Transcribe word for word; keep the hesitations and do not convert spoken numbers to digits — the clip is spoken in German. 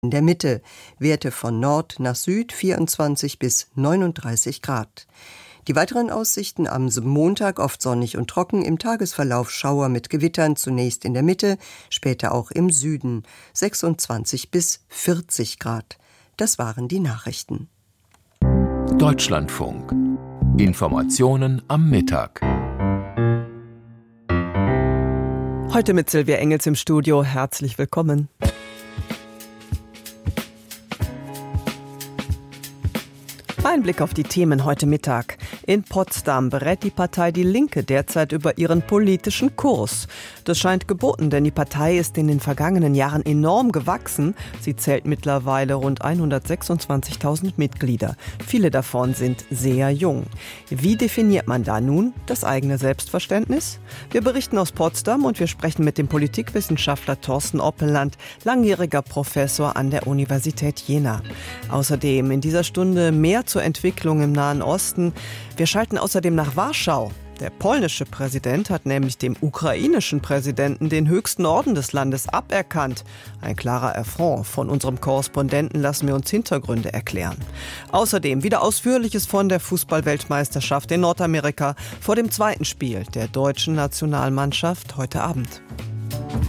In der Mitte Werte von Nord nach Süd vierundzwanzig bis neununddreißig Grad. Die weiteren Aussichten am Montag oft sonnig und trocken, im Tagesverlauf Schauer mit Gewittern, zunächst in der Mitte, später auch im Süden, sechsundzwanzig bis vierzig Grad. Das waren die Nachrichten. Deutschlandfunk. Informationen am Mittag. Heute mit Silvia Engels im Studio. Herzlich willkommen. Ein Blick auf die Themen heute Mittag. In Potsdam berät die Partei Die Linke derzeit über ihren politischen Kurs. Das scheint geboten, denn die Partei ist in den vergangenen Jahren enorm gewachsen. Sie zählt mittlerweile rund hundertsechsundzwanzigtausend Mitglieder. Viele davon sind sehr jung. Wie definiert man da nun das eigene Selbstverständnis? Wir berichten aus Potsdam und wir sprechen mit dem Politikwissenschaftler Thorsten Oppeland, langjähriger Professor an der Universität Jena. Außerdem in dieser Stunde mehr zur Entwicklung im Nahen Osten. Wir schalten außerdem nach Warschau. Der polnische Präsident hat nämlich dem ukrainischen Präsidenten den höchsten Orden des Landes aberkannt. Ein klarer Affront. Von unserem Korrespondenten lassen wir uns Hintergründe erklären. Außerdem wieder Ausführliches von der Fußball-Weltmeisterschaft in Nordamerika vor dem zweiten Spiel der deutschen Nationalmannschaft heute Abend.